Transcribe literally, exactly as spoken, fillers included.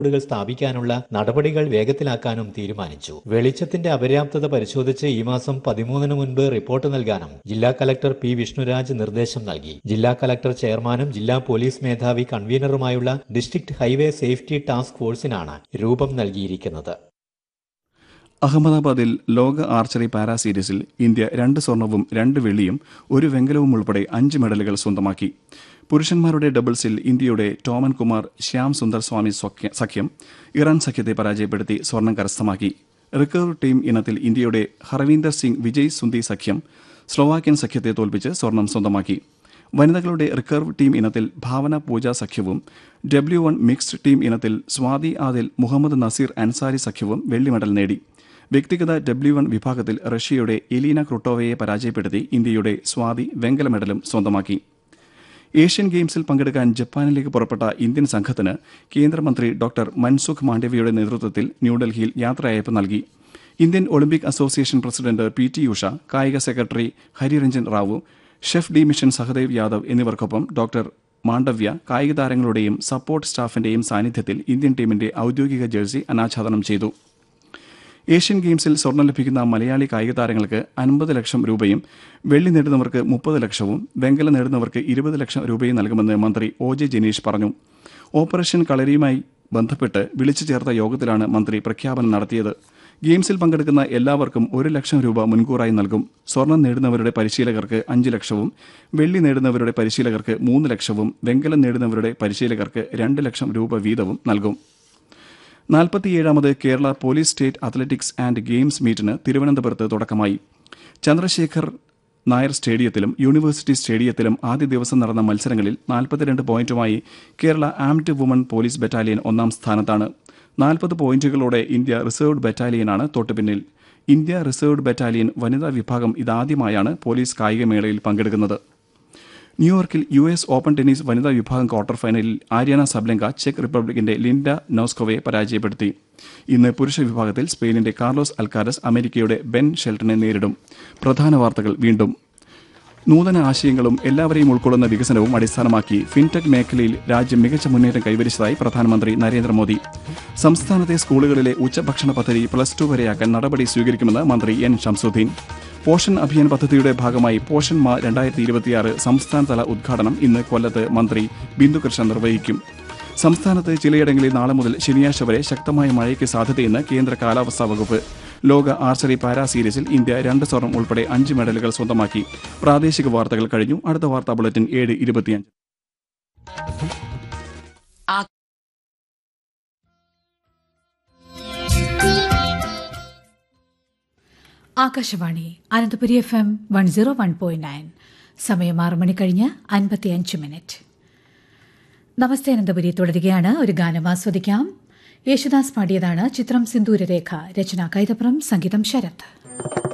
ുകൾ സ്ഥാപിക്കാനുള്ള നടപടികൾ വേഗത്തിലാക്കാനും തീരുമാനിച്ചു. വെളിച്ചത്തിന്റെ അപര്യാപ്തത പരിശോധിച്ച് ഈ മാസം പതിമൂന്നിന് മുൻപ് റിപ്പോർട്ട് നൽകാനും ജില്ലാ കലക്ടർ പി വിഷ്ണുരാജ് നിർദ്ദേശം നൽകി. ജില്ലാ കലക്ടർ ചെയർമാനും ജില്ലാ പോലീസ് മേധാവി കൺവീനറുമായുള്ള ഡിസ്ട്രിക്ട് ഹൈവേ സേഫ്റ്റി ടാസ്ക് ഫോഴ്സിനാണ് രൂപം നൽകിയിരിക്കുന്നത്. അഹമ്മദാബാദിൽ ലോക ആർച്ചറി പാരാ സീരീസിൽ ഇന്ത്യ രണ്ട് സ്വർണവും രണ്ട് വെള്ളിയും ഒരു വെങ്കലവും ഉൾപ്പെടെ അഞ്ച് മെഡലുകൾ സ്വന്തമാക്കി. പുരുഷന്മാരുടെ ഡബിൾസിൽ ഇന്ത്യയുടെ ടോമൻ കുമാർ ശ്യാം സുന്ദർ സ്വാമി സഖ്യം ഇറാൻ സഖ്യത്തെ പരാജയപ്പെടുത്തി സ്വർണം കരസ്ഥമാക്കി. റിക്കർവ് ടീം ഇനത്തിൽ ഇന്ത്യയുടെ ഹർവീന്ദർ സിംഗ് വിജയ് സുന്ദി സഖ്യം സ്ലോവാക്യൻ സഖ്യത്തെ തോൽപ്പിച്ച് സ്വർണം സ്വന്തമാക്കി. വനിതകളുടെ റിക്കർവ് ടീം ഇനത്തിൽ ഭാവന പൂജ സഖ്യവും ഡബ്ല്യു വൺ മിക്സ്ഡ് ടീം ഇനത്തിൽ സ്വാതി ആദിൽ മുഹമ്മദ് നസീർ അൻസാരി സഖ്യവും വെള്ളി മെഡൽ നേടി. വ്യക്തിഗത ഡബ്ല്യു വൺ വിഭാഗത്തിൽ റഷ്യയുടെ എലീന ക്രുട്ടോവയെ പരാജയപ്പെടുത്തി ഇന്ത്യയുടെ സ്വാതി വെങ്കല മെഡലും സ്വന്തമാക്കി. ഏഷ്യൻ ഗെയിംസിൽ പങ്കെടുക്കാൻ ജപ്പാനിലേക്ക് പുറപ്പെട്ട ഇന്ത്യൻ സംഘത്തിന് കേന്ദ്രമന്ത്രി ഡോക്ടർ മൻസുഖ് മാണ്ഡവ്യയുടെ നേതൃത്വത്തിൽ ന്യൂഡൽഹിയിൽ യാത്രയയപ്പ് നൽകി. Indian Olympic association president P T Usha, കായിക secretary ഹരിരഞ്ജൻ Rao, chef D mission Sahadev Yadav എന്നിവർക്കൊപ്പം ഡോക്ടർ മാണ്ഡവ്യ കായിക താരങ്ങളുടെയും സപ്പോർട്ട് സ്റ്റാഫിന്റെയും സാന്നിധ്യത്തിൽ ഇന്ത്യൻ ടീമിന്റെ ഔദ്യോഗിക ജേഴ്സി അനാച്ഛാദനം ചെയ്തു. ഏഷ്യൻ ഗെയിംസിൽ സ്വർണം ലഭിക്കുന്ന മലയാളി കായിക താരങ്ങൾക്ക് അൻപത് ലക്ഷം രൂപയും വെള്ളി നേടുന്നവർക്ക് മുപ്പത് ലക്ഷവും വെങ്കലം നേടുന്നവർക്ക് ഇരുപത് ലക്ഷം രൂപയും നൽകുമെന്ന് മന്ത്രി ഒ ജെ ജനീഷ് പറഞ്ഞു. ഓപ്പറേഷൻ കളരിയുമായി ബന്ധപ്പെട്ട് വിളിച്ചു ചേർത്ത യോഗത്തിലാണ് മന്ത്രി പ്രഖ്യാപനം നടത്തിയത്. ഗെയിംസിൽ പങ്കെടുക്കുന്ന എല്ലാവർക്കും ഒരു ലക്ഷം രൂപ മുൻകൂറായി നൽകും. സ്വർണം നേടുന്നവരുടെ പരിശീലകർക്ക് അഞ്ച് ലക്ഷവും വെള്ളി നേടുന്നവരുടെ പരിശീലകർക്ക് മൂന്ന് ലക്ഷവും വെങ്കലം നേടുന്നവരുടെ പരിശീലകർക്ക് രണ്ട് ലക്ഷം രൂപ വീതവും നൽകും. നാൽപ്പത്തിയേഴാമത് Kerala police state athletics and games മീറ്റിന് തിരുവനന്തപുരത്ത് തുടക്കമായി. ചന്ദ്രശേഖർ നായർ സ്റ്റേഡിയത്തിലും യൂണിവേഴ്സിറ്റി സ്റ്റേഡിയത്തിലും ആദ്യ ദിവസം നടന്ന മത്സരങ്ങളിൽ നാൽപ്പത്തിരണ്ട് പോയിന്റുമായി Kerala armed woman police battalion ഒന്നാം സ്ഥാനത്താണ്. നാൽപ്പത് പോയിന്റുകളോടെ India reserved ബറ്റാലിയനാണ് തൊട്ടുപിന്നിൽ. India reserved battalion വനിതാ വിഭാഗം ഇതാദ്യമായാണ് പോലീസ് കായികമേളയിൽ പങ്കെടുക്കുന്നത്. ന്യൂയോർക്കിൽ യു എസ് ഓപ്പൺ ടെന്നീസ് വനിതാ വിഭാഗം ക്വാർട്ടർ ഫൈനലിൽ ആര്യാന സബ്ലങ്ക ചെക്ക് റിപ്പബ്ലിക്കിന്റെ ലിൻഡ നോസ്കോവയെ പരാജയപ്പെടുത്തി. ഇന്ന് പുരുഷ വിഭാഗത്തിൽ സ്പെയിനിന്റെ കാർലോസ് അൽക്കാരസ് അമേരിക്കയുടെ ബെൻ ഷെൽട്ടനെ നേരിടും. പ്രധാന വാർത്തകൾ വീണ്ടും. നൂതന ആശയങ്ങളും എല്ലാവരെയും ഉൾക്കൊള്ളുന്ന വികസനവും അടിസ്ഥാനമാക്കി ഫിൻടെക് മേഖലയിൽ രാജ്യം മികച്ച മുന്നേറ്റം കൈവരിച്ചതായി പ്രധാനമന്ത്രി നരേന്ദ്രമോദി. സംസ്ഥാനത്തെ സ്കൂളുകളിലെ ഉച്ചഭക്ഷണ പദ്ധതി പ്ലസ് ടു വരെയാക്കാൻ നടപടി സ്വീകരിക്കുമെന്ന് മന്ത്രി എൻ ഷംസുദ്ദീൻ. പോഷൻ അഭിയാൻ പദ്ധതിയുടെ ഭാഗമായി പോഷൻ മാ രണ്ടായിരത്തി ഇരുപത്തിയാറ് സംസ്ഥാനതല ഉദ്ഘാടനം ഇന്ന് കൊല്ലത്ത് മന്ത്രി ബിന്ദുകൃഷ്ണ നിർവഹിക്കും. സംസ്ഥാനത്ത് ചിലയിടങ്ങളിൽ നാളെ മുതൽ ശനിയാഴ്ച വരെ ശക്തമായ മഴയ്ക്ക് സാധ്യതയെന്ന് കേന്ദ്ര കാലാവസ്ഥാ വകുപ്പ്. ലോക ആർച്ചറി പാരാ സീരീസിൽ ഇന്ത്യ രണ്ട് സ്വർണം ഉൾപ്പെടെ അഞ്ച് മെഡലുകൾ സ്വന്തമാക്കി. പ്രാദേശിക വാർത്തകൾ കഴിഞ്ഞു. അടുത്ത വാർത്താ ബുള്ളറ്റിൻ ഏഴ് ഇരുപത്തിയഞ്ച്. Akashvani Ananthapuri F M one zero one point nine. സമയം ആറ് മണി കഴിഞ്ഞ് അൻപത്തിയഞ്ച് മിനിറ്റ്. നമസ്തേ അനന്തപുരി തുടരുകയാണ്. ഒരു ഗാനം ആസ്വദിക്കാം. യേശുദാസ് പാടിയതാണ്. ചിത്രം സിന്ദൂരരേഖ. രചന കൈതപ്രം, സംഗീതം ശരത്.